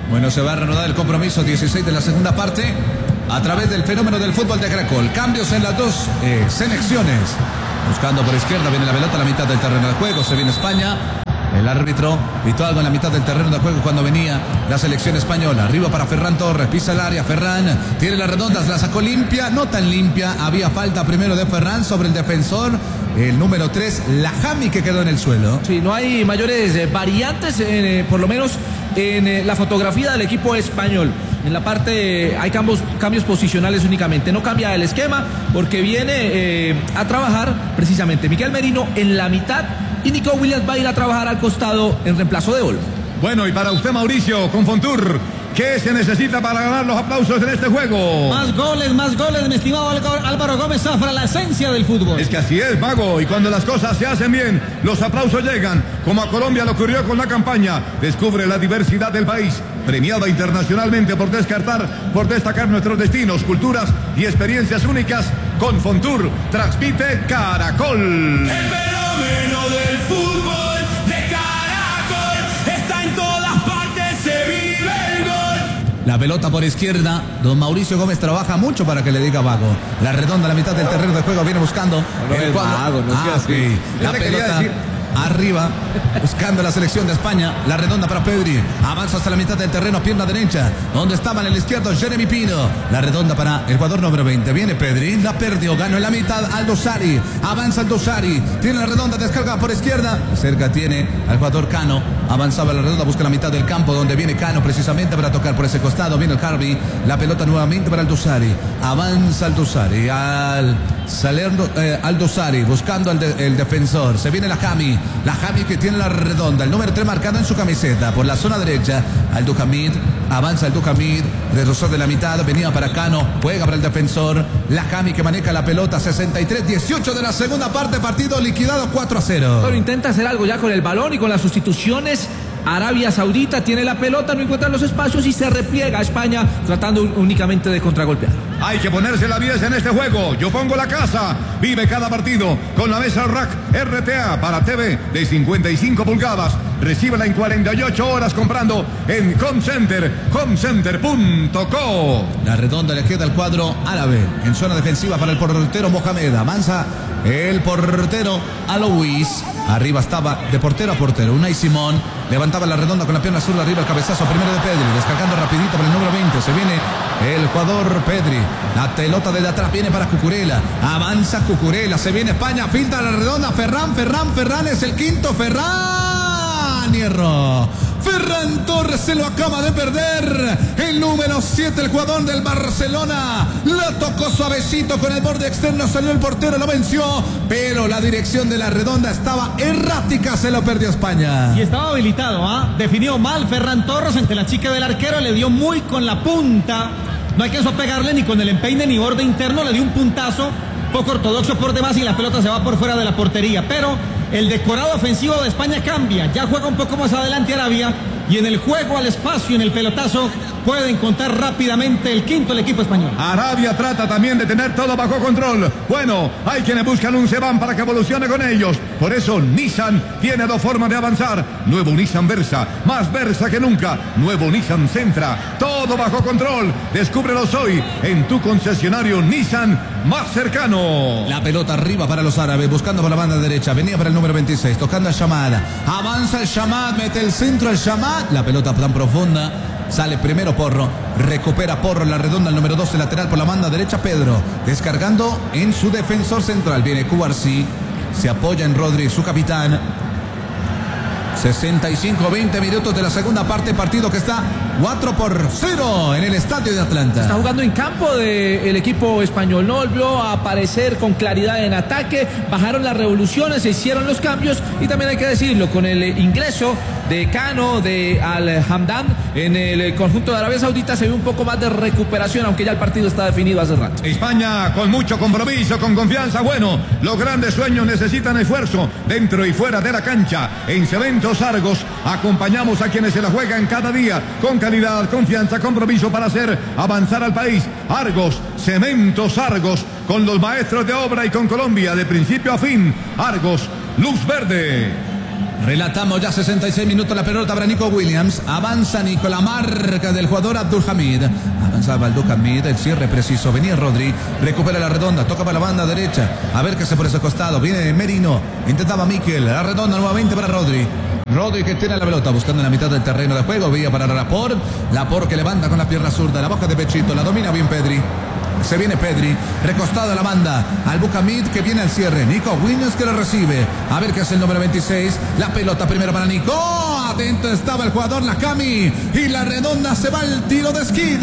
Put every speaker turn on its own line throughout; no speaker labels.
Bueno, se va a reanudar el compromiso 16 de la segunda parte a través del fenómeno del fútbol de Caracol. Cambios en las dos selecciones. Buscando por izquierda, viene la pelota a la mitad del terreno de juego. Se viene España. El árbitro pitó algo en la mitad del terreno de juego cuando venía la selección española. Arriba para Ferran Torres, pisa el área. Ferran tiene las redondas, la sacó limpia, no tan limpia. Había falta primero de Ferran sobre el defensor, el número 3, Lajami, que quedó en el suelo.
Sí, no hay mayores variantes, por lo menos en la fotografía del equipo español. En la parte hay cambios posicionales únicamente. No cambia el esquema porque viene a trabajar precisamente Miguel Merino en la mitad. Y Nico Williams va a ir a trabajar al costado en reemplazo de Olmo.
Bueno, y para usted, Mauricio, con Fontour, ¿qué se necesita para ganar los aplausos en este juego?
Más goles, mi estimado Álvaro Gómez Zafra, la esencia del fútbol.
Es que así es, Mago, y cuando las cosas se hacen bien, los aplausos llegan, como a Colombia le ocurrió con la campaña. Descubre la diversidad del país, premiada internacionalmente por destacar nuestros destinos, culturas y experiencias únicas. Con Fontour, transmite Caracol.
El fenómeno del fútbol de Caracol está en todas partes, se vive el gol.
La pelota por izquierda, don Mauricio Gómez trabaja mucho para que le diga Vago. La redonda a la mitad del terreno de juego viene buscando el cuadro.
Vago, no sea así.
La pelota arriba, buscando la selección de España. La redonda para Pedri. Avanza hasta la mitad del terreno, pierna derecha. Donde estaba en el izquierdo Jeremy Pino. La redonda para el jugador número 20. Viene Pedri, la perdió, ganó en la mitad Aldo Sari. Avanza Aldo Sari. Tiene la redonda, descarga por izquierda. Cerca tiene al jugador Cano. Avanzaba la redonda, busca la mitad del campo, donde viene Cano precisamente para tocar por ese costado. Viene el Harvey. La pelota nuevamente para Aldo Sari. Avanza Aldo Sari. Aldo Sari buscando el defensor. Se viene la Jami que tiene la redonda, el número 3 marcado en su camiseta por la zona derecha. Aldo Hamid, avanza Aldo Hamid, retrocede de la mitad, venía para Cano, juega para el defensor. La Jami que maneja la pelota, 63-18 de la segunda parte, partido liquidado 4-0.
Pero intenta hacer algo ya con el balón y con las sustituciones. Arabia Saudita tiene la pelota, no encuentra los espacios y se repliega a España tratando únicamente de contragolpear.
Hay que ponerse la 10 en este juego. Yo pongo la casa. Vive cada partido con la mesa Rack RTA para TV de 55 pulgadas. Recíbela en 48 horas comprando en homecenter.co.
La redonda le queda al cuadro árabe en zona defensiva para el portero Mohamed. Avanza el portero Alois. Arriba estaba de portero a portero Unai Simón. Levantaba la redonda con la pierna azul arriba, el cabezazo primero de Pedri, descargando rapidito para el número 20. Se viene el jugador Pedri. La pelota desde atrás viene para Cucurella. Avanza Cucurella, se viene España, filtra la redonda. Ferran es el quinto. Ferran Hierro. Ferran Torres se lo acaba de perder. El número 7, el jugador del Barcelona. La tocó suavecito con el borde externo. Salió el portero, lo venció. Pero la dirección de la redonda estaba errática. Se lo perdió España.
Y estaba habilitado, definió mal Ferran Torres ante la chica del arquero. Le dio muy con la punta. No alcanzó a pegarle ni con el empeine ni borde interno. Le dio un puntazo poco ortodoxo por demás y la pelota se va por fuera de la portería. Pero el decorado ofensivo de España cambia. Ya juega un poco más adelante Arabia. Y en el juego al espacio, en el pelotazo, puede encontrar rápidamente el quinto el equipo español.
Arabia trata también de tener todo bajo control. Bueno, hay quienes buscan un Sedan para que evolucione con ellos. Por eso Nissan tiene dos formas de avanzar. Nuevo Nissan Versa, más Versa que nunca. Nuevo Nissan Sentra, todo bajo control. Descúbrelos hoy en tu concesionario Nissan más cercano.
La pelota arriba para los árabes, buscando por la banda derecha. Venía para el número 26, tocando a Shamad. Avanza el Shamad, mete el centro el Shamad. La pelota tan profunda. Sale primero Porro, recupera Porro en la redonda, el número 12 lateral por la banda derecha Pedro, descargando en su defensor central, viene Cubarsí, se apoya en Rodri, su capitán. 65-20 minutos de la segunda parte, partido que está 4-0 en el estadio de Atlanta.
Está jugando en campo del equipo español, no volvió a aparecer con claridad en ataque, bajaron las revoluciones, se hicieron los cambios y también hay que decirlo, con el ingreso de Cano, de Al-Hamdan en el conjunto de Arabia Saudita se ve un poco más de recuperación, aunque ya el partido está definido hace rato.
España con mucho compromiso, con confianza. Bueno, los grandes sueños necesitan esfuerzo dentro y fuera de la cancha. En Cementos Argos acompañamos a quienes se la juegan cada día con calidad, confianza, compromiso para hacer avanzar al país. Argos, Cementos Argos, con los maestros de obra y con Colombia de principio a fin. Argos, luz verde.
Relatamos ya 66 minutos la pelota para Nico Williams. Avanza Nico, la marca del jugador Abdulhamid. Avanzaba Abdulhamid, el cierre preciso. Venía Rodri, recupera la redonda, toca para la banda derecha. A ver qué hace por ese costado. Viene Merino, intentaba Mikel. La redonda nuevamente para Rodri. Rodri que tiene la pelota buscando en la mitad del terreno de juego. Vía para Laporte. Laporte que levanta con la pierna zurda. La boca de pechito, la domina bien Pedri. Se viene Pedri, recostado a la banda. Al Bucamid que viene al cierre. Nico Williams que lo recibe. A ver qué hace el número 26. La pelota primero para Nico. Atento estaba el jugador Nakami. Y la redonda se va al tiro de esquina.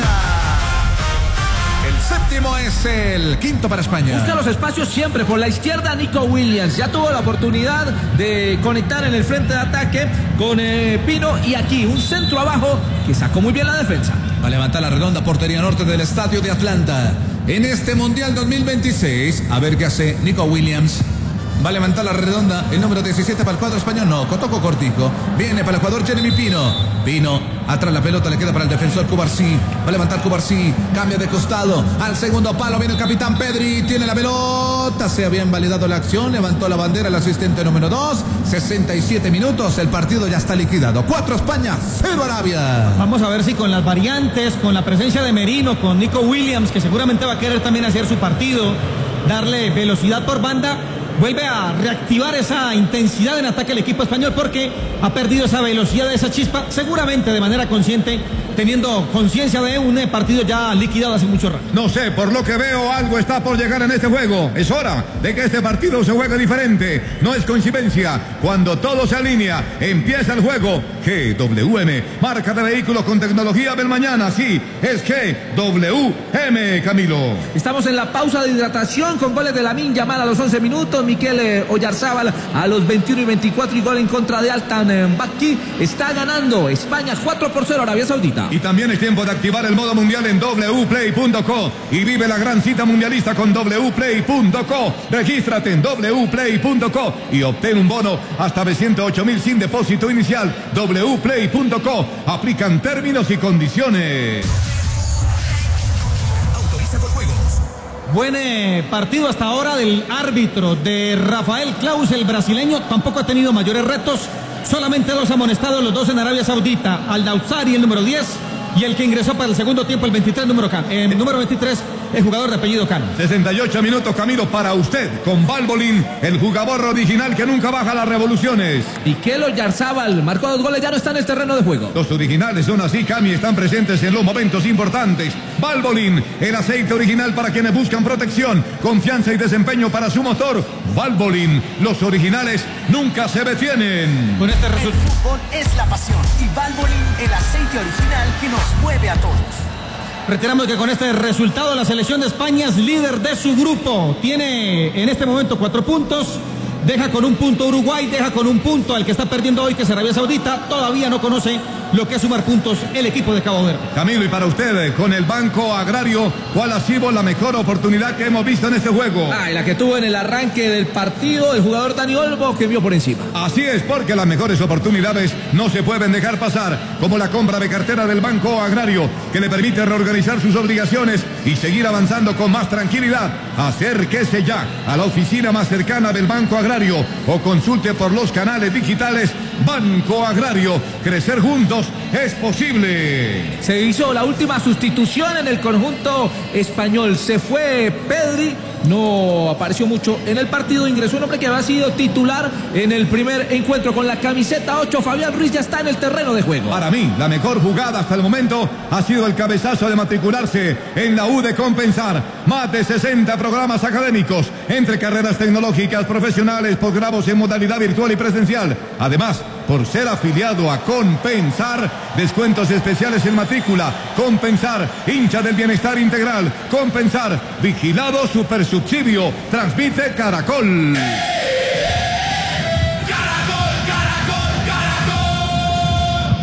El séptimo es el quinto para España.
Busca los espacios siempre por la izquierda. Nico Williams ya tuvo la oportunidad de conectar en el frente de ataque con Pino. Y aquí un centro abajo que sacó muy bien la defensa.
Va a levantar la redonda, portería norte del estadio de Atlanta. En este Mundial 2026, a ver qué hace Nico Williams. Va a levantar la redonda, el número 17 para el cuadro español. No, Cotoco cortico. Viene para el jugador Jeremy Pino. Pino, atrás la pelota, le queda para el defensor Cubarsí. Va a levantar Cubarsí, cambia de costado. Al segundo palo viene el capitán Pedri. Tiene la pelota, se había invalidado la acción. Levantó la bandera el asistente número 2. 67 minutos, el partido ya está liquidado. 4 España, 0 Arabia.
Vamos a ver si con las variantes, con la presencia de Merino, con Nico Williams, que seguramente va a querer también hacer su partido, darle velocidad por banda, vuelve a reactivar esa intensidad en ataque el equipo español, porque ha perdido esa velocidad, esa chispa, seguramente de manera consciente, teniendo conciencia de un partido ya liquidado hace mucho rato.
No sé, por lo que veo, algo está por llegar en este juego. Es hora de que este partido se juegue diferente. No es coincidencia. Cuando todo se alinea, empieza el juego. GWM, marca de vehículos con tecnología del mañana. Sí, es GWM, Camilo.
Estamos en la pausa de hidratación con goles de Lamine Yamal a los 11 minutos. Mikel Oyarzábal a los 21 y 24 y gol en contra de Altan Bakki. Está ganando España 4-0 Arabia Saudita.
Y también es tiempo de activar el modo mundial en wplay.co y vive la gran cita mundialista con wplay.co. Regístrate en wplay.co y obtén un bono hasta de 108.000 sin depósito inicial. wplay.co. Aplican términos y condiciones.
Buen partido hasta ahora del árbitro, de Rafael Claus, el brasileño. Tampoco ha tenido mayores retos. Solamente 2 amonestados, los 2 en Arabia Saudita. Al-Dawsari, el número 10, y el que ingresó para el segundo tiempo, el 23, número 23, el jugador de apellido Cano.
68 minutos, Camilo, para usted, con Valvoline, el jugador original que nunca baja las revoluciones.
Mikel Oyarzábal marcó 2 goles, ya no está en el terreno de juego.
Los originales son así, Cami, están presentes en los momentos importantes. Valvoline, el aceite original para quienes buscan protección, confianza y desempeño para su motor. Valvoline, los originales nunca se detienen.
Con este
El fútbol es la pasión y Valvoline, el aceite original que nos mueve a todos.
Reiteramos que con este resultado la selección de España es líder de su grupo. Tiene en este momento 4 puntos. Deja con un punto Uruguay, deja con un punto al que está perdiendo hoy, que es Arabia Saudita. Todavía no conoce lo que es sumar puntos el equipo de Cabo Verde.
Camilo, y para usted, con el Banco Agrario, ¿cuál ha sido la mejor oportunidad que hemos visto en este juego?
Y la que tuvo en el arranque del partido el jugador Dani Olmo, que vio por encima.
Así es, porque las mejores oportunidades no se pueden dejar pasar, como la compra de cartera del Banco Agrario, que le permite reorganizar sus obligaciones y seguir avanzando con más tranquilidad. Acérquese ya a la oficina más cercana del Banco Agrario o consulte por los canales digitales. Banco Agrario, crecer juntos es posible.
Se hizo la última sustitución en el conjunto español. Se fue Pedri, no apareció mucho en el partido. Ingresó un hombre que había sido titular en el primer encuentro con la camiseta 8. Fabián Ruiz ya está en el terreno de juego.
Para mí, la mejor jugada hasta el momento ha sido el cabezazo de matricularse en la U de Compensar. Más de 60 programas académicos entre carreras tecnológicas, profesionales, posgrados en modalidad virtual y presencial. Además, por ser afiliado a Compensar, descuentos especiales en matrícula. Compensar, hincha del bienestar integral. Compensar, vigilado supersubsidio. Transmite Caracol.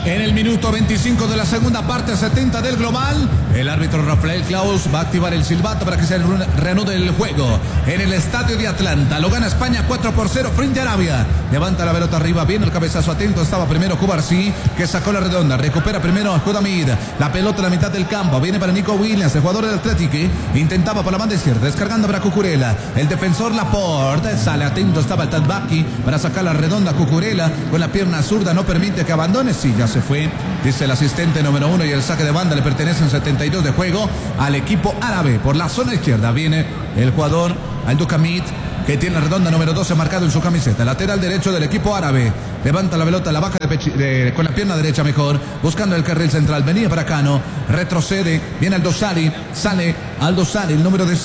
En el minuto 25 de la segunda parte, 70 del global, el árbitro Rafael Klaus va a activar el silbato para que se reanude el juego. En el estadio de Atlanta, lo gana España 4-0 frente a Arabia. Levanta la pelota arriba, viene el cabezazo, atento estaba primero Cubarsí, que sacó la redonda, recupera primero a Judamid. La pelota a la mitad del campo, viene para Nico Williams, el jugador del Atlético, intentaba por la banda izquierda, descargando para Cucurella. El defensor Laporte, sale atento estaba el Tadbaki para sacar la redonda. Cucurella con la pierna zurda no permite que abandone, sí, ya se fue, dice el asistente número 1, y el saque de banda le pertenece en 72 de juego al equipo árabe. Por la zona izquierda viene el jugador Al-Dukamit, que tiene la redonda número 12 marcado en su camiseta. Lateral derecho del equipo árabe. Levanta la pelota, la baja con la pierna derecha mejor, buscando el carril central. Venía para Cano, retrocede, viene Aldosari, sale Aldosari, el número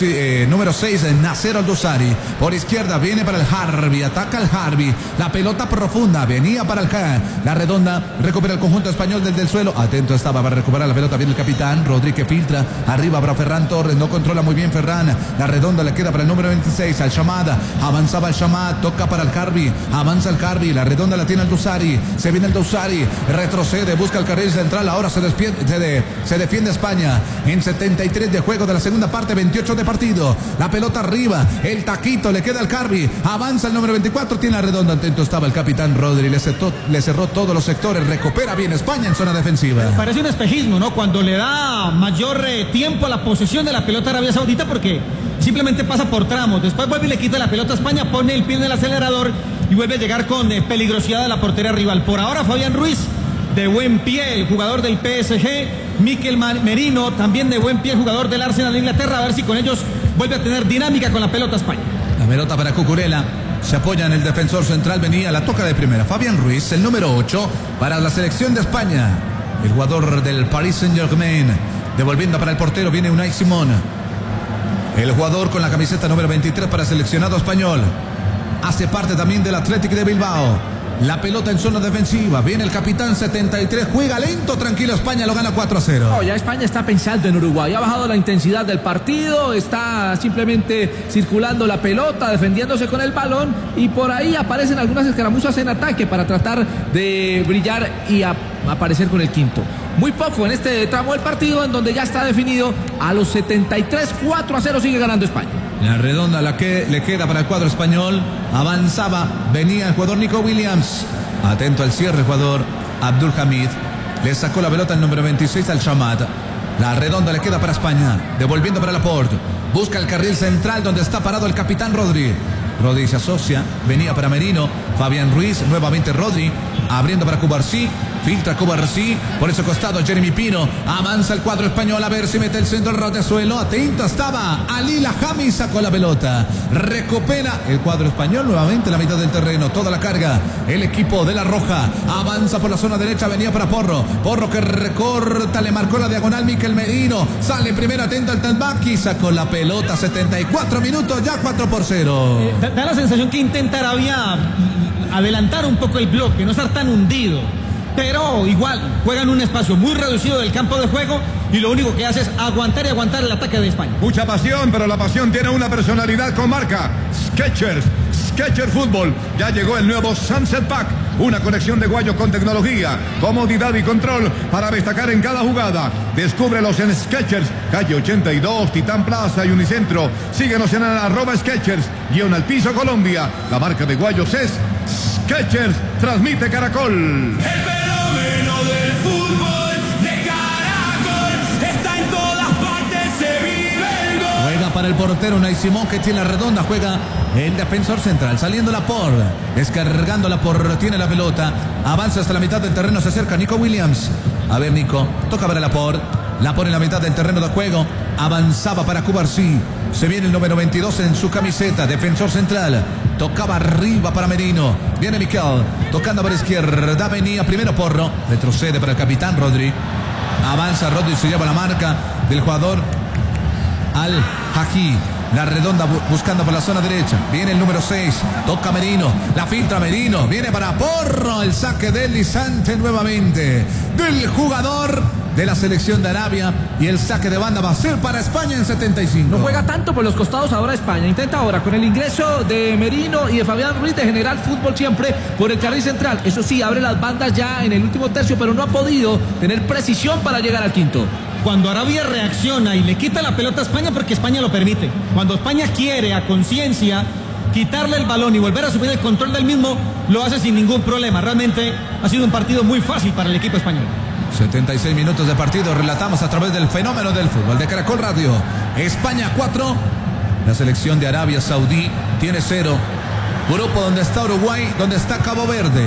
6, Nasser Aldosari. Por izquierda viene para el Harbi, ataca el Harbi. La pelota profunda, venía para el K. La redonda, recupera el conjunto español desde el suelo. Atento estaba para recuperar la pelota, viene el capitán Rodríguez, filtra, arriba para Ferran Torres, no controla muy bien Ferran. La redonda le queda para el número 26, al Shamad. Avanzaba el Shamad, toca para el Harbi, avanza el Harbi, la redonda la tiene el Dusari, se viene el Dusari, retrocede, busca el carril central, ahora se defiende España en 73 de juego de la segunda parte, 28 de partido. La pelota arriba, el taquito, le queda al Harbi, avanza el número 24, tiene la redonda, atento estaba el capitán Rodri, le cerró todos los sectores, recupera bien España en zona defensiva.
Parece un espejismo, ¿no? Cuando le da mayor tiempo a la posesión de la pelota a Arabia Saudita, porque simplemente pasa por tramos, después vuelve y le quita la pelota a España, pone el pie en el acelerador y vuelve a llegar con peligrosidad a la portería rival. Por ahora Fabián Ruiz, de buen pie, el jugador del PSG, Mikel Merino, también de buen pie, el jugador del Arsenal de Inglaterra, a ver si con ellos vuelve a tener dinámica con la pelota España.
La pelota para Cucurella, se apoya en el defensor central, venía la toca de primera. Fabián Ruiz, el número 8 para la selección de España, el jugador del Paris Saint-Germain, devolviendo para el portero, viene Unai Simón. El jugador con la camiseta número 23 para el seleccionado español. Hace parte también del Athletic de Bilbao. La pelota en zona defensiva. Viene el capitán 73. Juega lento, tranquilo. España lo gana 4-0.
No, ya España está pensando en Uruguay. Ha bajado la intensidad del partido. Está simplemente circulando la pelota, defendiéndose con el balón. Y por ahí aparecen algunas escaramuzas en ataque para tratar de brillar y aparecer con el quinto. Muy poco en este tramo del partido, en donde ya está definido. A los 73, 4-0 sigue ganando España.
La redonda la que le queda para el cuadro español. Avanzaba, venía el jugador Nico Williams. Atento al cierre, jugador Abdul Hamid. Le sacó la pelota el número 26 al Shamad. La redonda le queda para España, devolviendo para Laporte. Busca el carril central donde está parado el capitán Rodri. Rodri se asocia, venía para Merino. Fabián Ruiz, nuevamente Rodri, abriendo para Cubarsí. Filtra Cubarsí, por ese costado Jeremy Pino, avanza el cuadro español, a ver si mete el centro al ras de suelo, atento estaba Ali Lahami, sacó la pelota, recupera el cuadro español, nuevamente la mitad del terreno, toda la carga, el equipo de la Roja, avanza por la zona derecha, venía para Porro que recorta, le marcó la diagonal Mikel Merino, sale primero, atento al Tadbaki, sacó la pelota, 74 minutos, ya 4-0.
Da la sensación que intenta Arabia adelantar un poco el bloque, no estar tan hundido. Pero igual juegan un espacio muy reducido del campo de juego y lo único que hace es aguantar y aguantar el ataque de España.
Mucha pasión, pero la pasión tiene una personalidad con marca. Skechers Fútbol. Ya llegó el nuevo Sunset Pack. Una conexión de guayos con tecnología, comodidad y control para destacar en cada jugada. Descúbrelos en Skechers, calle 82, Titán Plaza y Unicentro. Síguenos en @Skechers, _al_piso Colombia. La marca de guayos es Skechers. Transmite Caracol.
El fenómeno del fútbol de Caracol está en todas partes, se vive el gol.
Juega para el portero Unai Simón, que tiene la redonda, juega el defensor central, saliendo Laporte, descargando Laporte, tiene la pelota, avanza hasta la mitad del terreno, se acerca Nico Williams. A ver, Nico, toca para Laporte, la pone en la mitad del terreno de juego, avanzaba para Cubarsí, se viene el número 22 en su camiseta, defensor central, tocaba arriba para Merino, viene Mikel, tocando para izquierda, venía primero Porro, retrocede para el capitán Rodri, avanza Rodri, se lleva la marca del jugador Al-Haji. La redonda buscando por la zona derecha. Viene el número 6. Toca Merino. La filtra Merino. Viene para Porro. El saque deslizante nuevamente del jugador de la selección de Arabia y el saque de banda va a ser para España en 75.
No juega tanto por los costados ahora España. Intenta ahora con el ingreso de Merino y de Fabián Ruiz de generar fútbol siempre por el carril central. Eso sí, abre las bandas ya en el último tercio, pero no ha podido tener precisión para llegar al quinto.
Cuando Arabia reacciona y le quita la pelota a España, porque España lo permite. Cuando España quiere a conciencia quitarle el balón y volver a subir el control del mismo, lo hace sin ningún problema. Realmente ha sido un partido muy fácil para el equipo español.
76 minutos de partido, relatamos a través del fenómeno del fútbol de Caracol Radio. España 4, la selección de Arabia Saudí tiene 0. Grupo donde está Uruguay, donde está Cabo Verde.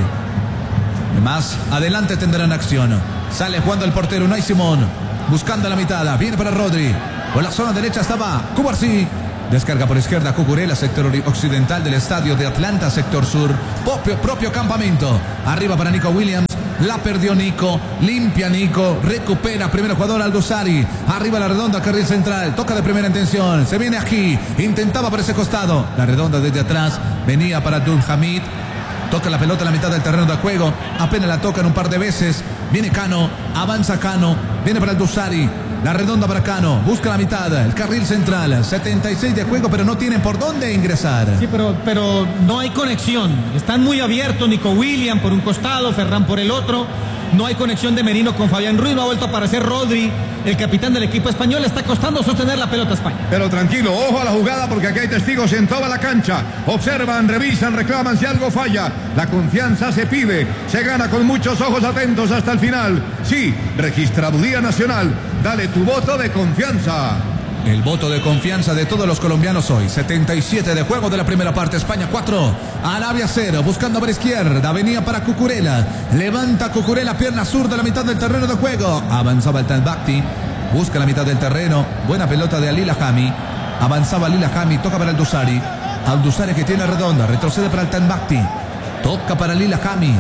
Más adelante tendrán acción. Sale jugando el portero Unai Simón, buscando la mitad, viene para Rodri. Por la zona derecha estaba Cubarsí. Descarga por izquierda Cucurella, sector occidental del estadio de Atlanta, sector sur. Propio campamento. Arriba para Nico Williams. La perdió Nico. Limpia Nico. Recupera. Primer jugador Aldosari. Arriba la redonda, carril central. Toca de primera intención. Se viene aquí. Intentaba por ese costado. La redonda desde atrás. Venía para Abdulhamid. Toca la pelota en la mitad del terreno de juego. Apenas la tocan un par de veces. Viene Cano. Avanza Cano. Viene para Aldosari. La redonda para Cano, busca la mitad, el carril central, 76 de juego, pero no tienen por dónde ingresar.
Sí, pero no hay conexión. Están muy abiertos, Nico Williams por un costado, Ferran por el otro. No hay conexión de Merino con Fabián Ruiz, no ha vuelto a aparecer Rodri, el capitán del equipo español. Está costando sostener la pelota a España.
Pero tranquilo, ojo a la jugada porque aquí hay testigos en toda la cancha. Observan, revisan, reclaman si algo falla. La confianza se pide, se gana con muchos ojos atentos hasta el final. Sí, Registraduría Nacional, dale tu voto de confianza.
El voto de confianza de todos los colombianos hoy. 77 de juego de la primera parte. España 4, Arabia 0. Buscando por izquierda. Venía para Cucurella. Levanta Cucurella, pierna zurda a la mitad del terreno de juego. Avanzaba el Tanbakti. Busca la mitad del terreno. Buena pelota de Alila Hami. Avanzaba Alila Hami. Toca para el Aldosari. Aldosari que tiene redonda. Retrocede para el Tanbakti. Toca para Lila Hami.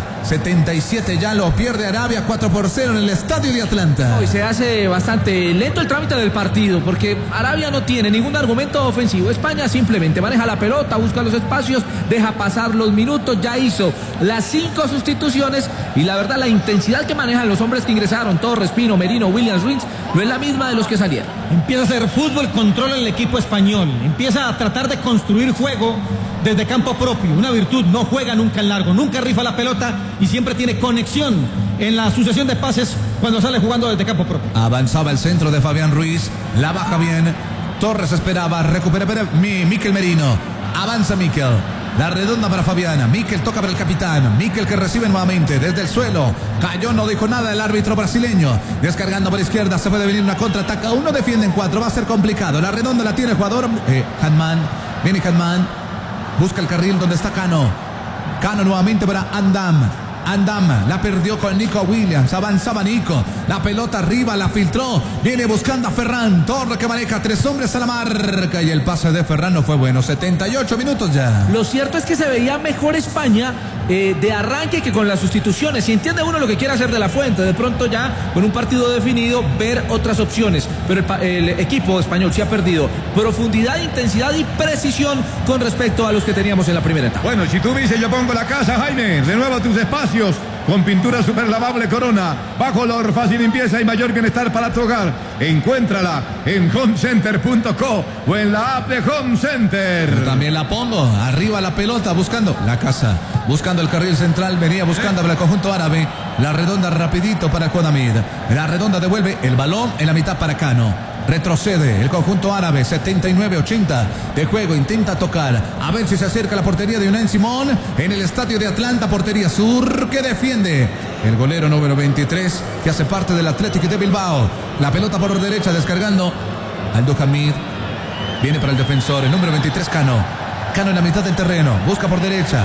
77 ya lo pierde Arabia 4-0 en el estadio de Atlanta.
Hoy se hace bastante lento el trámite del partido porque Arabia no tiene ningún argumento ofensivo. España simplemente maneja la pelota, busca los espacios, deja pasar los minutos. Ya hizo las 5 sustituciones y la verdad la intensidad que manejan los hombres que ingresaron, Torres, Pino, Merino, Williams, Ruiz, no es la misma de los que salieron.
Empieza a hacer fútbol, controla el equipo español. Empieza a tratar de construir juego desde campo propio. Una virtud, no juega nunca en largo, nunca rifa la pelota y siempre tiene conexión en la sucesión de pases cuando sale jugando desde campo propio.
Avanzaba el centro de Fabián Ruiz, la baja bien. Torres esperaba, recupera Mikel Merino. Avanza Mikel. La redonda para Fabiana. Mikel toca para el capitán. Mikel que recibe nuevamente desde el suelo. Cayó, no dijo nada el árbitro brasileño. Descargando por izquierda. Se puede venir una contraataca. Uno defiende en 4. Va a ser complicado. La redonda la tiene el jugador. Hanman. Viene Hanman. Busca el carril donde está Cano. Cano nuevamente para Andam. Andam la perdió con Nico Williams. Avanzaba Nico. La pelota arriba, la filtró. Viene buscando a Ferran. Torre que maneja 3 hombres a la marca. Y el pase de Ferran no fue bueno. 78 minutos ya.
Lo cierto es que se veía mejor España de arranque que con las sustituciones. Si entiende uno lo que quiere hacer de la Fuente, de pronto ya con un partido definido, ver otras opciones. Pero el equipo español sí ha perdido profundidad, intensidad y precisión con respecto a los que teníamos en la primera etapa.
Bueno, si tú dices yo pongo la casa, Jaime, renueva tus espacios con pintura super lavable Corona, bajo olor, fácil limpieza y mayor bienestar para tu hogar. Encuéntrala en homecenter.co o en la app de Home Center.
Yo también la pongo, arriba la pelota, buscando la casa, buscando el carril central, venía buscando para el conjunto árabe. La redonda rapidito para Kodamid. La redonda devuelve el balón en la mitad para Cano. Retrocede el conjunto árabe, 79-80 de juego, intenta tocar, a ver si se acerca a la portería de Unai Simón en el estadio de Atlanta, portería sur que defiende el golero número 23 que hace parte del Athletic de Bilbao. La pelota por derecha descargando Abdulhamid, viene para el defensor, el número 23 Cano en la mitad del terreno, busca por derecha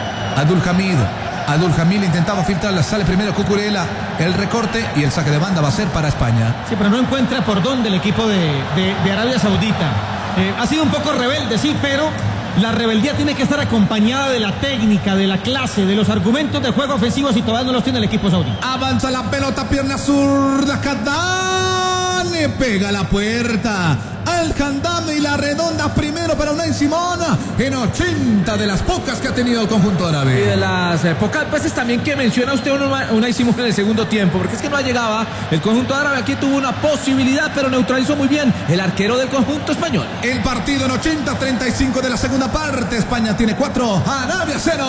Abdulhamid intentaba filtrarla, sale primero Cucurella, el recorte y el saque de banda va a ser para España.
Sí, pero no encuentra por dónde el equipo de Arabia Saudita. Ha sido un poco rebelde, sí, pero la rebeldía tiene que estar acompañada de la técnica, de la clase, de los argumentos de juego ofensivos y todavía no los tiene el equipo saudí.
Avanza la pelota, pierna zurda, Kadán le pega a la puerta. el Handam y la redonda primero para Unai Simón en 80 de las pocas que ha tenido el conjunto
Y
árabe.
de las pocas veces también que menciona usted Unai Simón en el segundo tiempo, porque es que no llegaba el conjunto árabe. Aquí tuvo una posibilidad, pero neutralizó muy bien el arquero del conjunto español.
El partido en 80-35 de la segunda parte. España tiene 4, Arabia 0.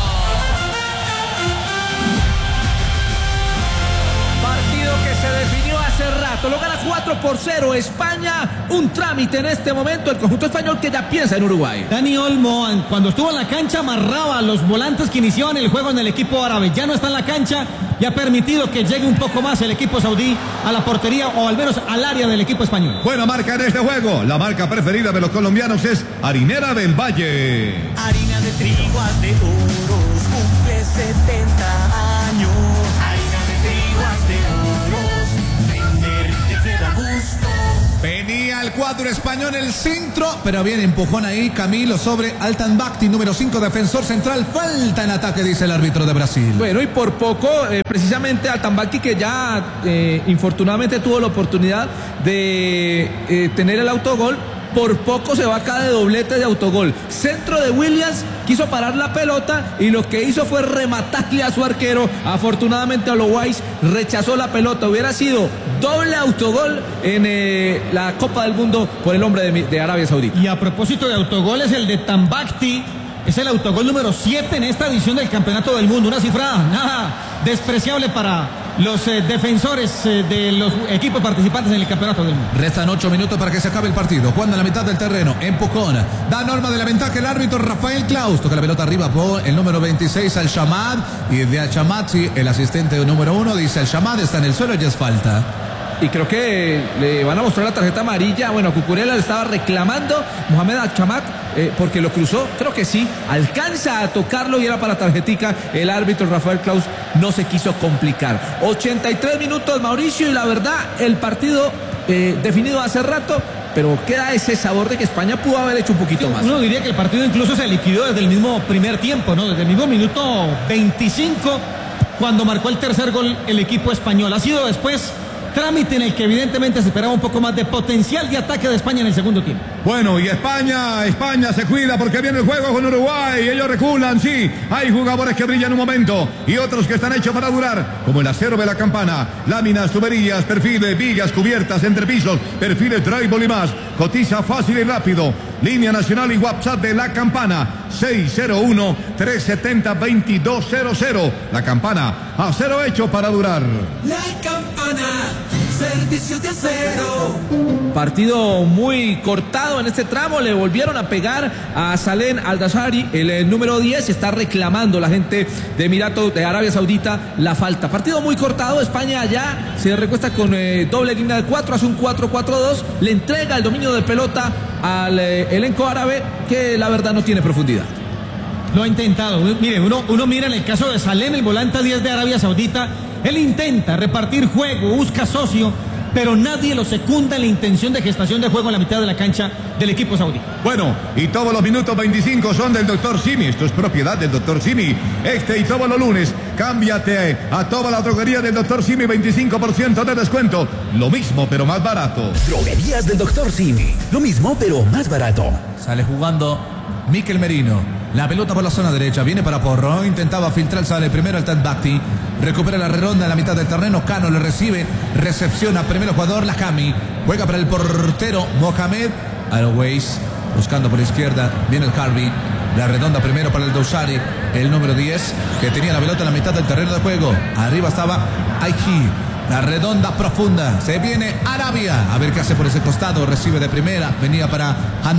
Partido que se definió hace rato, lo gana 4-0 España, un trámite en este momento el conjunto español que ya piensa en Uruguay.
Dani Olmo, cuando estuvo en la cancha, amarraba a los volantes que iniciaban el juego en el equipo árabe. Ya no está en la cancha y ha permitido que llegue un poco más el equipo saudí a la portería o al menos al área del equipo español.
Buena marca en este juego. La marca preferida de los colombianos es Harinera del Valle.
Harina de trigo de oros, cumple 70 años. Harina de trigo de oros, vender te queda gusto.
Venía el cuadro español en el centro, pero bien empujón ahí Camilo sobre Altan Bakti, número 5, defensor central. Falta en ataque, dice el árbitro de Brasil.
Bueno, y por poco, precisamente Altambaki, que ya infortunadamente tuvo la oportunidad de tener el autogol, por poco se va acá de doblete de autogol. Centro de Williams, quiso parar la pelota y lo que hizo fue rematarle a su arquero. Afortunadamente Olois rechazó la pelota. Hubiera sido doble autogol en la Copa del Mundo por el hombre de Arabia Saudita.
Y a propósito de autogoles, el de Tambakti es el autogol número 7 en esta edición del Campeonato del Mundo. Una cifra nada despreciable para los defensores de los equipos participantes en el Campeonato del Mundo.
Restan 8 minutos para que se acabe el partido. Jugando en la mitad del terreno, empujón. Da norma de la ventaja el árbitro Rafael Klaus. Toca la pelota arriba por el número 26 al Shamad. Y de al Shamad, sí, el asistente número 1 dice al Shamad está en el suelo y es falta.
Y creo que le van a mostrar la tarjeta amarilla. Bueno, Cucurella le estaba reclamando Mohamed Al-Chamat porque lo cruzó. Creo que sí, alcanza a tocarlo y era para tarjetica. El árbitro Rafael Klaus no se quiso complicar. 83 minutos, Mauricio, y la verdad, el partido definido hace rato, pero queda ese sabor de que España pudo haber hecho un poquito más.
Uno diría que el partido incluso se liquidó desde el mismo primer tiempo, ¿no? Desde el mismo minuto 25, cuando marcó el tercer gol el equipo español. Ha sido después trámite en el que evidentemente se esperaba un poco más de potencial de ataque de España en el segundo tiempo.
Bueno, y España se cuida porque viene el juego con Uruguay. Ellos reculan, sí. Hay jugadores que brillan un momento y otros que están hechos para durar, como el acero de la campana, láminas, tuberías, perfiles, vigas, cubiertas, entrepisos, perfiles, drywall y más. Cotiza fácil y rápido. Línea nacional y WhatsApp de La Campana, 601-370-2200. La Campana, acero hecho para durar.
La Campana, servicios de acero.
Partido muy cortado en este tramo. Le volvieron a pegar a Salem Al-Dashari, el número 10. Está reclamando la gente de Emiratos de Arabia Saudita la falta. Partido muy cortado. España ya se recuesta con doble línea de 4, hace un 4-4-2. Le entrega el dominio de pelota al elenco árabe, que la verdad no tiene profundidad.
Lo ha intentado. Mire, uno mira en el caso de Salem, el volante 10 de Arabia Saudita. Él intenta repartir juego, busca socio, pero nadie lo secunda en la intención de gestación de juego en la mitad de la cancha del equipo saudí.
Bueno, y todos los minutos 25 son del Dr. Simi. Esto es propiedad del Dr. Simi. Y todos los lunes, cámbiate a toda la droguería del Dr. Simi, 25% de descuento. Lo mismo, pero más barato.
Droguerías del Dr. Simi. Lo mismo, pero más barato.
Sale jugando Mikel Merino. La pelota por la zona derecha, viene para Porro, intentaba filtrar, sale primero el Tambakti, recupera la redonda en la mitad del terreno, Cano le recibe, recepciona primero jugador Lahami, juega para el portero Mohamed Al-Weiss, buscando por la izquierda, viene el Harvey, la redonda primero para el Dosari, el número 10, que tenía la pelota en la mitad del terreno de juego, arriba estaba Aiki. La redonda profunda, se viene Arabia, a ver qué hace por ese costado, recibe de primera, venía para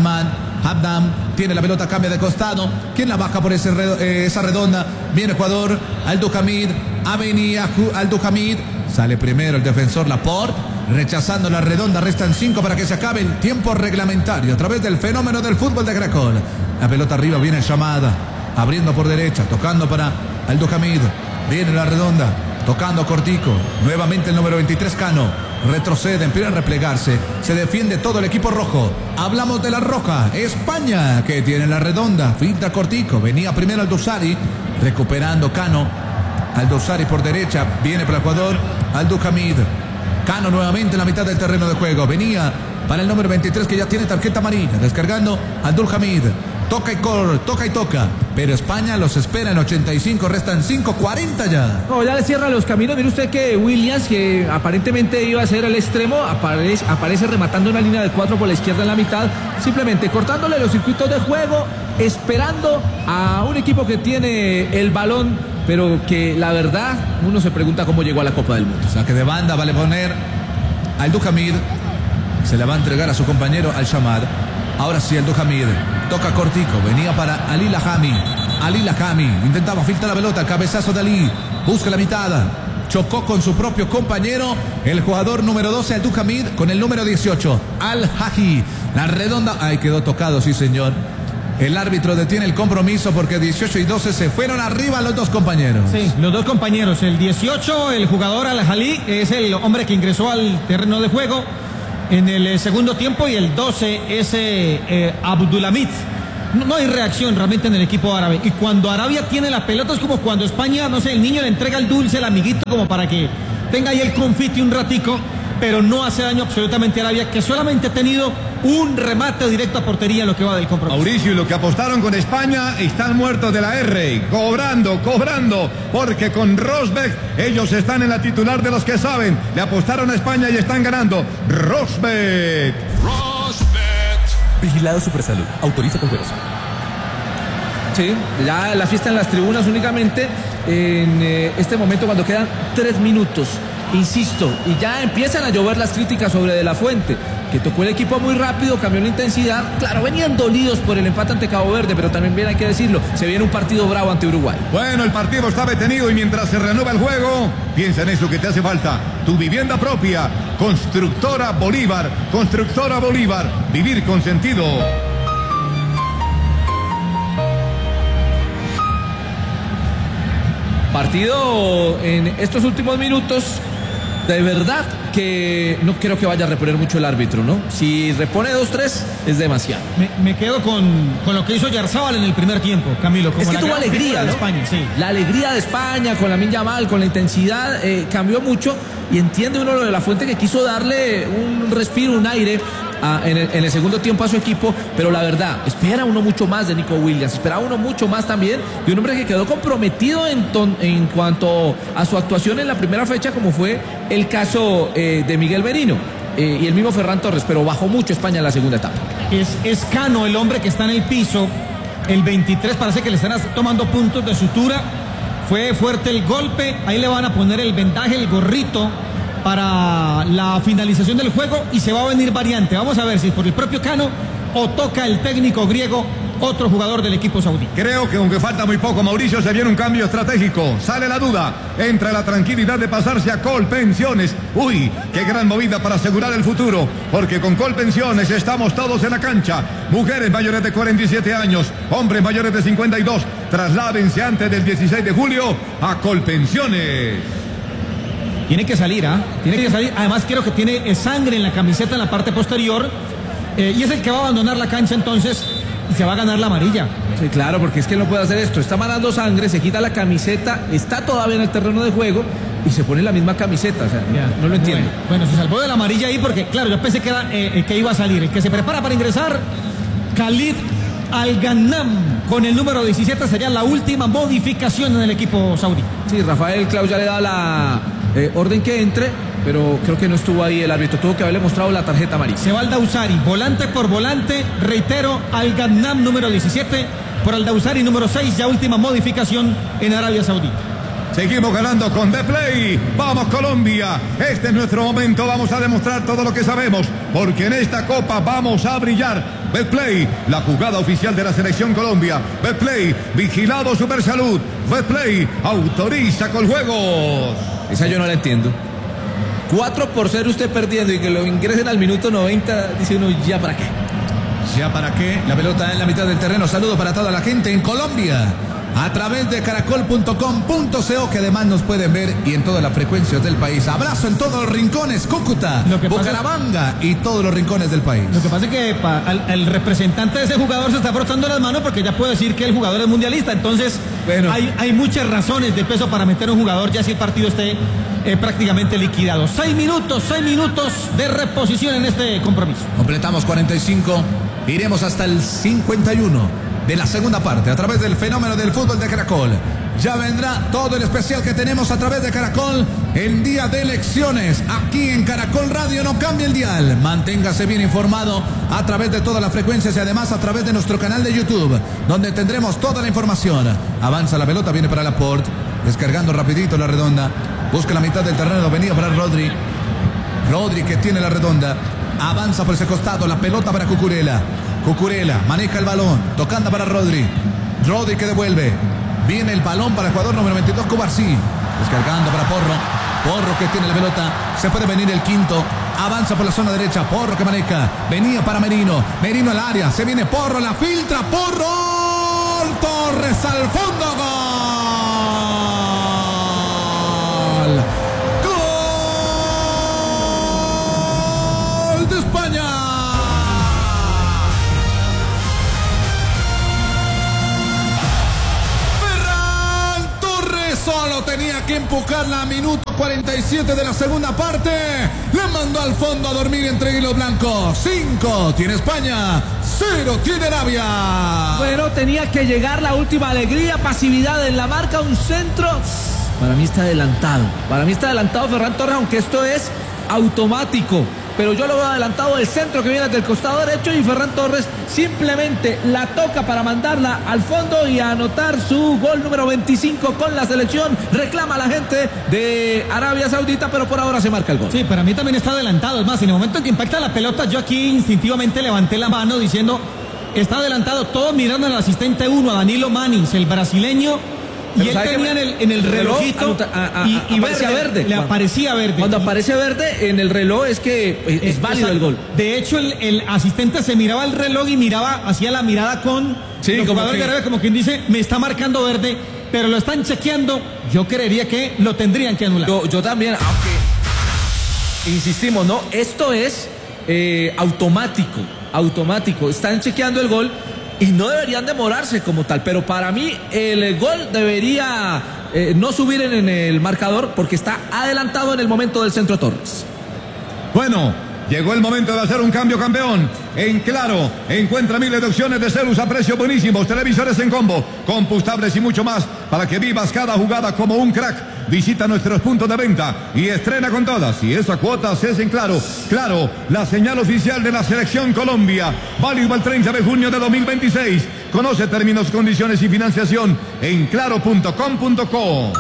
Hamdam, tiene la pelota, cambia de costado, ¿quién la baja por esa redonda? Viene el jugador Al-Duhamid, avenida Al-Duhamid, sale primero el defensor Laporte, rechazando la redonda, restan 5 para que se acabe el tiempo reglamentario, a través del fenómeno del fútbol de Gracol. La pelota arriba, viene Llamada, abriendo por derecha, tocando para Al-Duhamid, viene la redonda, tocando cortico, nuevamente el número 23 Cano, retrocede, empieza a replegarse, se defiende todo el equipo rojo, hablamos de la roja, España que tiene la redonda, finta cortico, venía primero Al-Dosari, recuperando Cano, Al-Dosari por derecha, viene para el jugador Al-Duhamid, Cano nuevamente en la mitad del terreno de juego. Venía para el número 23 que ya tiene tarjeta amarilla. Descargando Abdul Hamid. Toca y corre, toca y toca. Pero España los espera en 85. Restan 5:40 ya.
No, ya le cierra los caminos. Mire usted que Williams, que aparentemente iba a ser el extremo, aparece rematando una línea de 4 por la izquierda en la mitad. Simplemente cortándole los circuitos de juego, esperando a un equipo que tiene el balón, pero que la verdad uno se pregunta cómo llegó a la Copa del Mundo.
Saque de banda, vale poner a Abdul Hamid. Se la va a entregar a su compañero Al-Shamad. Ahora sí, Abdul Hamid. Toca cortico. Venía para Ali Lahami. Ali Lahami. Intentaba filtrar la pelota. Cabezazo de Ali. Busca la mitad. Chocó con su propio compañero. El jugador número 12, Abdul Hamid, con el número 18, Al-Haji. La redonda. Ay, quedó tocado, sí, señor. El árbitro detiene el compromiso porque 18 y 12 se fueron arriba los dos compañeros.
Sí, los dos compañeros. El 18, el jugador Al-Hali, es el hombre que ingresó al terreno de juego en el segundo tiempo, y el 12 es Abdulhamid. No hay reacción realmente en el equipo árabe. Y cuando Arabia tiene la pelota es como cuando España, no sé, el niño le entrega el dulce, el amiguito, como para que tenga ahí el confite un ratico, pero no hace daño absolutamente a Arabia, que solamente ha tenido un remate directo a portería en lo que va del compromiso.
Mauricio, y los que apostaron con España están muertos de la R, cobrando, porque con Rosberg ellos están en la titular de los que saben. Le apostaron a España y están ganando. Rosberg.
Vigilado Supersalud. Autoriza con juegos.
Sí, ya la fiesta en las tribunas únicamente en este momento cuando quedan 3 minutos. Insisto, y ya empiezan a llover las críticas sobre De La Fuente, que tocó el equipo muy rápido, cambió la intensidad. Claro, venían dolidos por el empate ante Cabo Verde, pero también bien hay que decirlo, se viene un partido bravo ante Uruguay.
Bueno, el partido está detenido y mientras se reanuda el juego, piensa en eso que te hace falta. Tu vivienda propia. Constructora Bolívar. Constructora Bolívar. Vivir con sentido.
Partido en estos últimos minutos. De verdad que no creo que vaya a reponer mucho el árbitro, ¿no? Si repone 2-3 es demasiado.
Me quedo con lo que hizo Yarzábal en el primer tiempo, Camilo. Como
es que
la
tuvo
gran
alegría,
figura
¿no?
de España, sí.
La alegría de España con Lamine Yamal, con la intensidad, cambió mucho. Y entiende uno lo de La Fuente, que quiso darle un respiro, un aire en el segundo tiempo a su equipo, pero la verdad, espera uno mucho más de Nico Williams, espera uno mucho más también de un hombre que quedó comprometido en cuanto a su actuación en la primera fecha, como fue el caso de Miguel Merino y el mismo Ferran Torres, pero bajó mucho España en la segunda etapa.
Es Cano el hombre que está en el piso. El 23 parece que le están tomando puntos de sutura. Fue fuerte el golpe. Ahí le van a poner el vendaje, el gorrito, para la finalización del juego, y se va a venir variante. Vamos a ver si es por el propio Cano o toca el técnico griego, otro jugador del equipo saudí.
Creo que aunque falta muy poco, Mauricio, se viene un cambio estratégico. Sale la duda, entra la tranquilidad de pasarse a Colpensiones. Uy, qué gran movida para asegurar el futuro, porque con Colpensiones estamos todos en la cancha. Mujeres mayores de 47 años, hombres mayores de 52, trasládense antes del 16 de julio a Colpensiones.
Tiene que salir, tiene que salir. Además, creo que tiene sangre en la camiseta en la parte posterior, y es el que va a abandonar la cancha entonces, y se va a ganar la amarilla.
Sí, claro, porque es que él no puede hacer esto. Está manando sangre, se quita la camiseta, está todavía en el terreno de juego y se pone la misma camiseta. O sea, no lo entiendo.
Bueno, se salvó de la amarilla ahí porque, claro, yo pensé que era el que iba a salir. El que se prepara para ingresar, Khalid Al-Gannam, con el número 17, sería la última modificación en el equipo saudí.
Sí, Rafael Claus ya le da la orden que entre, pero creo que no estuvo ahí el árbitro. Tuvo que haberle mostrado la tarjeta amarilla.
Se va Al-Dawsari, volante por volante, reitero, Al-Gannam número 17 por Al-Dawsari número 6, ya última modificación en Arabia Saudita.
Seguimos ganando con The Play. Vamos, Colombia. Este es nuestro momento. Vamos a demostrar todo lo que sabemos, porque en esta copa vamos a brillar. Betplay, la jugada oficial de la selección Colombia. Betplay, vigilado Supersalud. Betplay, autoriza con juegos.
Esa yo no la entiendo. 4-0 usted perdiendo y que lo ingresen al minuto 90, dice uno, ¿ya para qué?
¿Ya para qué? La pelota en la mitad del terreno. Saludo para toda la gente en Colombia. a través de caracol.com.co, que además nos pueden ver y en todas las frecuencias del país. Abrazo en todos los rincones, Cúcuta, Bucaramanga y todos los rincones del país.
Lo que pasa es que el representante de ese jugador se está frotando las manos porque ya puede decir que el jugador es mundialista. Entonces, bueno, hay muchas razones de peso para meter un jugador ya si el partido esté prácticamente liquidado. 6 minutos de reposición en este compromiso.
Completamos 45, iremos hasta el 51 de la segunda parte a través del fenómeno del fútbol de Caracol. Ya vendrá todo el especial que tenemos a través de Caracol en día de elecciones. Aquí en Caracol Radio, no cambie el dial. Manténgase bien informado a través de todas las frecuencias y además a través de nuestro canal de YouTube, donde tendremos toda la información. Avanza la pelota, viene para Laporte, descargando rapidito la redonda. Busca la mitad del terreno, venía para Rodri. Rodri que tiene la redonda. Avanza por ese costado, la pelota para Cucurella. Cucurella maneja el balón, tocando para Rodri. Rodri que devuelve. Viene el balón para el jugador número 22, Cubarsí. Descargando para Porro. Porro que tiene la pelota. Se puede venir el quinto. Avanza por la zona derecha. Porro que maneja. Venía para Merino. Merino al área. Se viene Porro. La filtra. Porro. Torres al fondo. Gol. Gol de España. Solo tenía que empujarla a minuto 47 de la segunda parte. Le mandó al fondo a dormir entre hilos blancos. 5 tiene España, 0 tiene Arabia.
Bueno, tenía que llegar la última alegría, pasividad en la marca, un centro. Para mí está adelantado. Para mí está adelantado Ferran Torres, aunque esto es automático. Pero yo lo veo adelantado del centro que viene del costado derecho y Ferran Torres simplemente la toca para mandarla al fondo y anotar su gol número 25 con la selección. Reclama a la gente de Arabia Saudita, pero por ahora se marca el gol.
Sí, para mí también está adelantado. Es más, en el momento en que impacta la pelota, yo aquí instintivamente levanté la mano diciendo, está adelantado. Todos mirando al asistente 1, a Danilo Manins, el brasileño. Y él tenía en el relojito y verde. Le aparecía verde.
Cuando aparece verde en el reloj es que es válido el gol.
De hecho, el asistente se miraba el reloj y hacía la mirada con el jugador de Arabia, como quien dice, me está marcando verde, pero lo están chequeando. Yo creería que lo tendrían que anular.
Yo también, aunque insistimos, ¿no? Esto es automático. Están chequeando el gol. Y no deberían demorarse como tal, pero para mí el gol debería no subir en el marcador porque está adelantado en el momento del centro Torres.
Bueno, llegó el momento de hacer un cambio, campeón. En Claro, encuentra miles de opciones de celus a precios buenísimos, televisores en combo, compostables y mucho más para que vivas cada jugada como un crack. Visita nuestros puntos de venta y estrena con todas. Y esa cuotas es en Claro. Claro, la señal oficial de la Selección Colombia. Válido el 30 de junio de 2026. Conoce términos, condiciones y financiación en claro.com.co.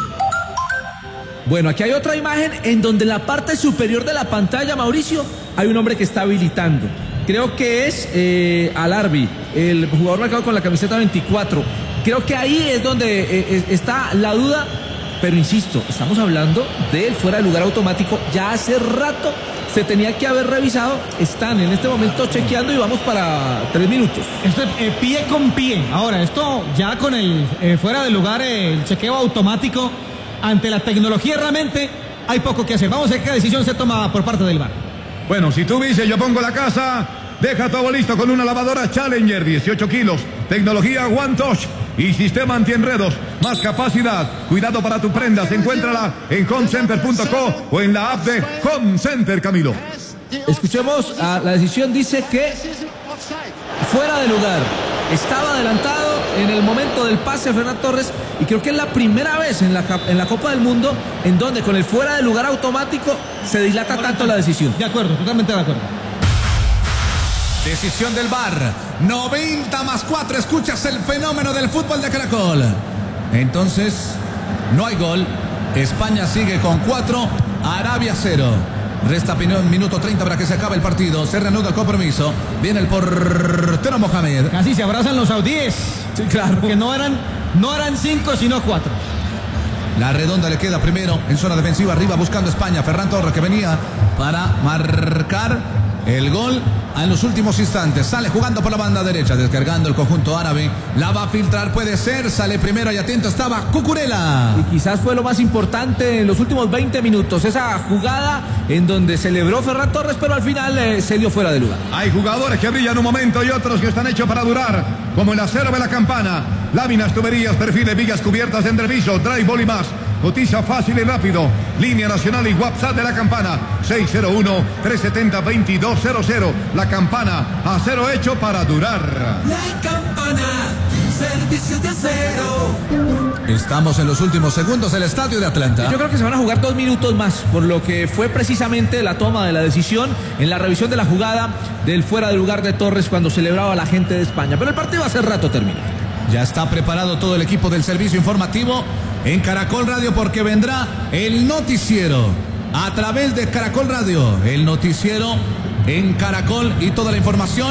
Bueno, aquí hay otra imagen en donde en la parte superior de la pantalla, Mauricio, hay un hombre que está habilitando. Creo que es Alarbi, el jugador marcado con la camiseta 24. Creo que ahí es donde está la duda. Pero insisto, estamos hablando del fuera de lugar automático. Ya hace rato se tenía que haber revisado. Están en este momento chequeando y vamos para 3 minutos.
Esto es pie con pie. Ahora, esto ya con el fuera de lugar, el chequeo automático, ante la tecnología realmente hay poco que hacer. Vamos a ver qué decisión se toma por parte del VAR.
Bueno, si tú dices yo pongo la casa, deja todo listo con una lavadora Challenger, 18 kilos, tecnología One Touch y sistema antienredos, más capacidad. Cuidado para tu prenda, encuéntrala en homecenter.co o en la app de Home Center, Camilo.
Escuchemos, la decisión dice que fuera de lugar. Estaba adelantado en el momento del pase a Ferran Torres y creo que es la primera vez en la Copa del Mundo en donde con el fuera de lugar automático se dilata tanto la decisión.
De acuerdo, totalmente de acuerdo.
Decisión del VAR. 90+4. Escuchas el fenómeno del fútbol de Caracol. Entonces, no hay gol. España sigue con 4. Arabia 0. Resta minuto 30 para que se acabe el partido. Se reanuda el compromiso. Viene el portero Mohamed.
Casi se abrazan los saudíes.
Sí, claro.
Que no eran 5, sino 4.
La redonda le queda primero en zona defensiva. Arriba buscando España. Ferran Torres que venía para marcar el gol en los últimos instantes. Sale jugando por la banda derecha, descargando el conjunto árabe. La va a filtrar, puede ser. Sale primero y atento estaba Cucurella.
Y quizás fue lo más importante en los últimos 20 minutos. Esa jugada en donde celebró Ferran Torres, pero al final se dio fuera de lugar.
Hay jugadores que brillan un momento y otros que están hechos para durar, como el acero de la Campana. Láminas, tuberías, perfiles, vigas cubiertas de entreviso, drywall y más. Cotiza fácil y rápido. Línea nacional y WhatsApp de la Campana 601-370-2200. La Campana, acero hecho para durar.
La Campana, servicios de acero.
Estamos en los últimos segundos del estadio de Atlanta.
Yo creo que se van a jugar 2 minutos más, por lo que fue precisamente la toma de la decisión en la revisión de la jugada del fuera de lugar de Torres cuando celebraba la gente de España. Pero el partido hace rato terminó.
Ya está preparado todo el equipo del servicio informativo en Caracol Radio, porque vendrá el noticiero a través de Caracol Radio. El noticiero en Caracol y toda la información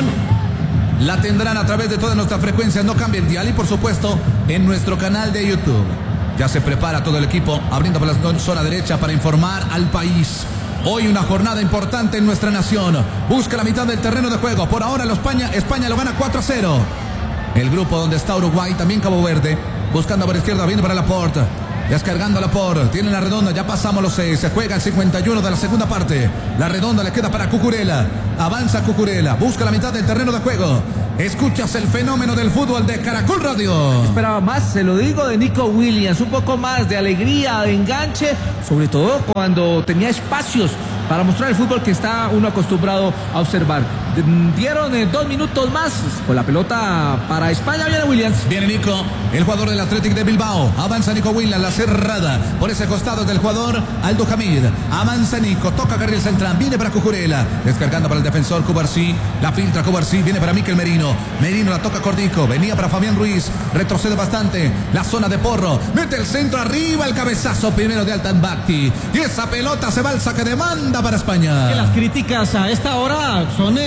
la tendrán a través de todas nuestras frecuencias. No cambie el dial y por supuesto en nuestro canal de YouTube. Ya se prepara todo el equipo abriendo por la zona derecha para informar al país. Hoy una jornada importante en nuestra nación. Busca la mitad del terreno de juego. Por ahora España lo gana 4-0. El grupo donde está Uruguay, también Cabo Verde, buscando por izquierda, viene para Laporte, descargando Laporte, tiene la redonda, ya pasamos los 6, se juega el 51 de la segunda parte, la redonda le queda para Cucurella, avanza Cucurella, busca la mitad del terreno de juego, escuchas el fenómeno del fútbol de Caracol Radio.
Esperaba más, se lo digo, de Nico Williams, un poco más de alegría, de enganche, sobre todo cuando tenía espacios para mostrar el fútbol que está uno acostumbrado a observar. Dieron 2 minutos más con la pelota para España. Viene Williams.
Viene Nico, el jugador del Athletic de Bilbao. Avanza Nico Williams, la cerrada por ese costado del jugador Aldo Hamid. Avanza Nico, toca carril central, viene para Cucurella, descargando para el defensor Cubarsí. La filtra Cubarsí, viene para Mikel Merino. Merino la toca Cortico, venía para Fabián Ruiz. Retrocede bastante, la zona de Porro. Mete el centro arriba, el cabezazo primero de Altan Bakti. Y esa pelota se va al saque de banda para España.
Que las críticas a esta hora son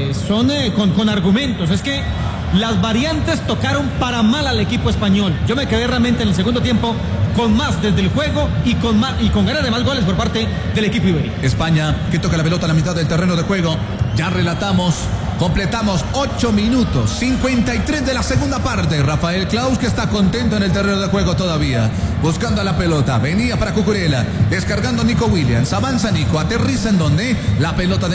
con argumentos. Es que las variantes tocaron para mal al equipo español. Yo me quedé realmente en el segundo tiempo con más desde el juego y con ganas de más goles por parte del equipo ibérico.
España que toca la pelota a la mitad del terreno de juego. Ya relatamos, completamos 8 minutos 53 de la segunda parte. Rafael Claus, que está contento en el terreno de juego todavía, buscando a la pelota, venía para Cucurella, descargando Nico Williams, avanza Nico, aterriza en donde la pelota de